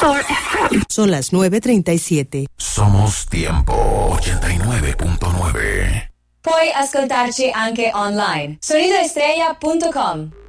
Son las 9:37. Somos Tiempo 89.9. Puoi ascoltarci anche online. Sonidoestrella.com.